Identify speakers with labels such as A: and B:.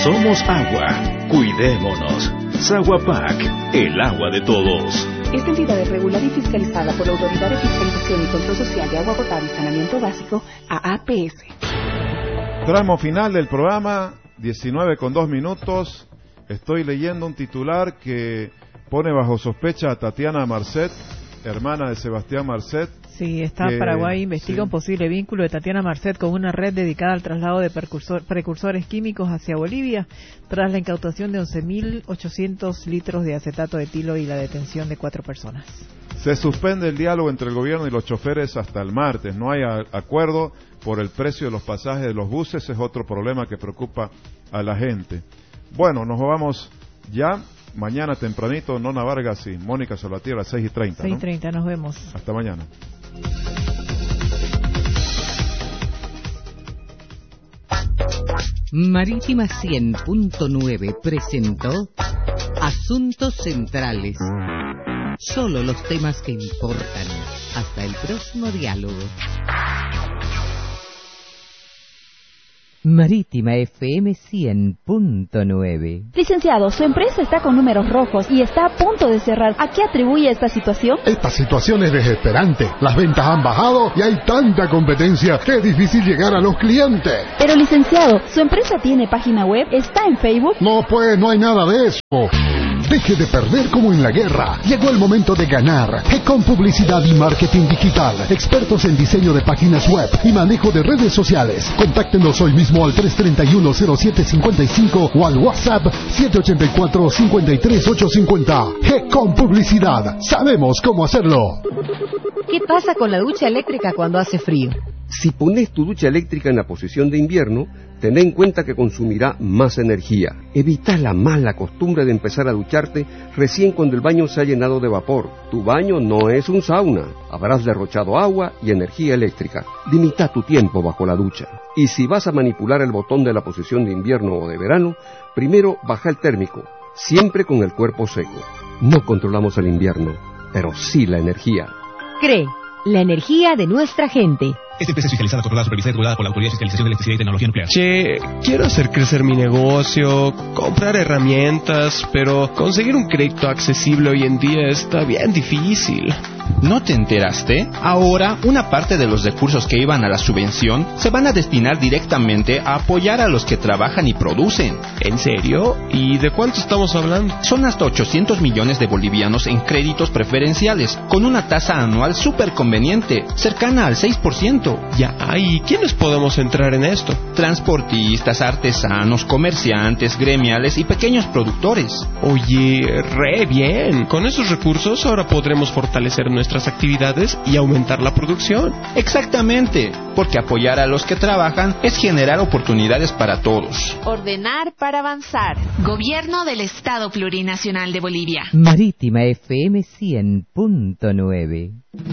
A: Somos agua. Cuidémonos. Saguapac, el agua de todos.
B: Esta entidad es regulada y fiscalizada por la Autoridad de Fiscalización y Control Social de Agua Potable y Saneamiento Básico, AAPS.
C: Tramo final del programa, 19:02. Estoy leyendo un titular que pone bajo sospecha a Tatiana Marcet, hermana de Sebastián Marcet.
D: Sí, Paraguay investiga un posible vínculo de Tatiana Marcet con una red dedicada al traslado de precursores químicos hacia Bolivia, tras la incautación de 11.800 litros de acetato de etilo y la detención de 4 personas.
C: Se suspende el diálogo entre el gobierno y los choferes hasta el martes. No hay acuerdo por el precio de los pasajes de los buses, es otro problema que preocupa a la gente. Bueno, nos vamos ya. Mañana tempranito, Nona Vargas y Mónica Salvatierra, 6:30.
D: 6:30, ¿no? Nos vemos.
C: Hasta mañana.
E: Marítima 100.9 presentó Asuntos Centrales. Solo los temas que importan. Hasta el próximo diálogo. Marítima FM 100.9.
F: Licenciado, su empresa está con números rojos y está a punto de cerrar. ¿A qué atribuye esta situación?
G: Esta situación es desesperante. Las ventas han bajado y hay tanta competencia que es difícil llegar a los clientes.
F: Pero, licenciado, ¿su empresa tiene página web? ¿Está en Facebook?
G: No, pues, no hay nada de eso. Deje de perder como en la guerra. Llegó el momento de ganar. Con publicidad y marketing digital. Expertos en diseño de páginas web y manejo de redes sociales. Contáctenos hoy mismo al 331-0755 o al WhatsApp 784-53850. con publicidad. Sabemos cómo hacerlo.
H: ¿Qué pasa con la ducha eléctrica cuando hace frío?
I: Si pones tu ducha eléctrica en la posición de invierno, ten en cuenta que consumirá más energía. Evita la mala costumbre de empezar a ducharte recién cuando el baño se ha llenado de vapor. Tu baño no es un sauna. Habrás derrochado agua y energía eléctrica. Limita tu tiempo bajo la ducha. Y si vas a manipular el botón de la posición de invierno o de verano, primero baja el térmico, siempre con el cuerpo seco. No controlamos el invierno, pero sí la energía.
H: CRE, la energía de nuestra gente.
J: Esta empresa es fiscalizada, controlada, supervisada y regulada por la Autoridad de Fiscalización de Electricidad y Tecnología Nuclear.
K: Che, quiero hacer crecer mi negocio, comprar herramientas, pero conseguir un crédito accesible hoy en día está bien difícil.
L: ¿No te enteraste? Ahora, una parte de los recursos que iban a la subvención se van a destinar directamente a apoyar a los que trabajan y producen.
K: ¿En serio? ¿Y de cuánto estamos hablando?
L: Son hasta 800 millones de bolivianos en créditos preferenciales, con una tasa anual súper conveniente, cercana al 6%.
K: Ya, ¿y quiénes podemos entrar en esto?
L: Transportistas, artesanos, comerciantes, gremiales y pequeños productores.
K: Oye, re bien. Con esos recursos ahora podremos fortalecer nuestras actividades y aumentar la producción.
L: Exactamente, porque apoyar a los que trabajan es generar oportunidades para todos.
M: Ordenar para avanzar. Gobierno del Estado Plurinacional de Bolivia.
E: Marítima FM 100.9.